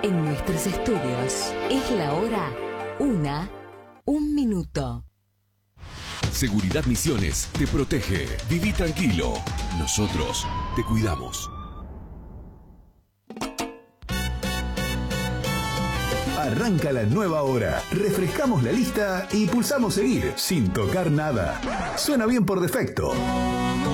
En nuestros estudios es la hora 1, 1 minuto. Seguridad Misiones te protege. Viví tranquilo. Nosotros te cuidamos. Arranca la nueva hora. Refrescamos la lista y pulsamos seguir sin tocar nada. Suena bien por defecto.